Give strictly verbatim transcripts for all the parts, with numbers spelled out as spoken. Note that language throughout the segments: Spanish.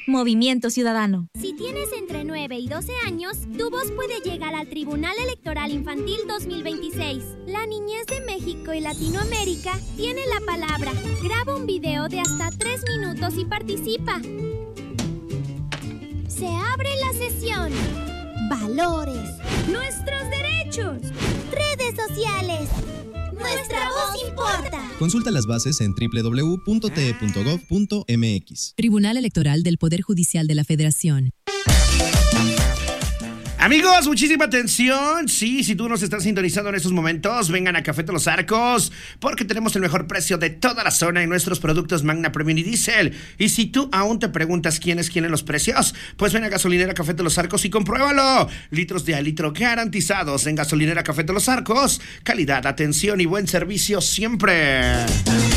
Movimiento Ciudadano. Si tienes entre nueve y doce años, tu voz puede llegar al Tribunal Electoral Infantil dos mil veintiséis. La niñez de México y Latinoamérica tiene la palabra. Graba un video de hasta tres minutos y participa. Se abre la sesión. Valores. Nuestros derechos. Redes sociales. Nuestra voz importa. Consulta las bases en doble u doble u doble u punto t e punto gov punto m x. Tribunal Electoral del Poder Judicial de la Federación. Amigos, muchísima atención. Sí, si tú nos estás sintonizando en estos momentos, vengan a Café de los Arcos, porque tenemos el mejor precio de toda la zona en nuestros productos Magna Premium y Diesel. Y si tú aún te preguntas quién es quién en los precios, pues ven a Gasolinera Café de los Arcos y compruébalo. Litros de a litro garantizados en Gasolinera Café de los Arcos. Calidad, atención y buen servicio siempre.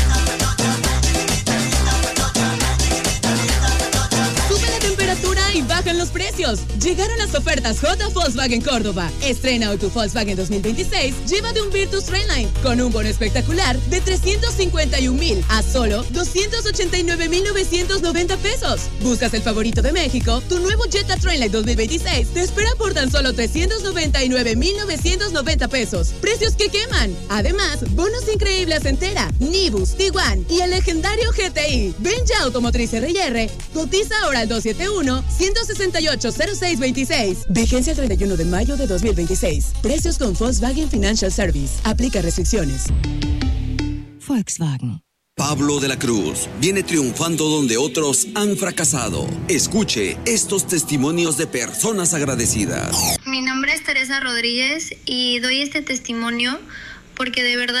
Y bajan los precios. Llegaron las ofertas J Volkswagen Córdoba. Estrena hoy tu Volkswagen dos mil veintiséis. Llévate un Virtus Trainline con un bono espectacular de trescientos cincuenta y un mil a solo doscientos ochenta y nueve mil novecientos noventa pesos. Buscas el favorito de México. Tu nuevo Jetta Trainline dos mil veintiséis te espera por tan solo trescientos noventa y nueve mil novecientos noventa pesos. Precios que queman. Además, bonos increíbles en Tera, Nibus, Tiguan y el legendario G T I. Ven ya Automotriz R y R. Cotiza ahora al dos siete uno, uno seis ocho, cero seis veintiséis. Vigencia el treinta y uno de mayo de dos mil veintiséis. Precios con Volkswagen Financial Service. Aplica restricciones. Volkswagen. Pablo de la Cruz viene triunfando donde otros han fracasado. Escuche estos testimonios de personas agradecidas. Mi nombre es Teresa Rodríguez y doy este testimonio porque de verdad